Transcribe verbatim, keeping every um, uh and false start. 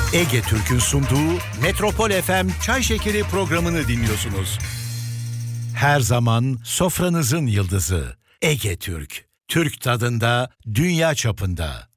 Ege Türk'ün sunduğu Metropol F M Çay Şekeri programını dinliyorsunuz. Her zaman sofranızın yıldızı Ege Türk. Türk tadında, dünya çapında.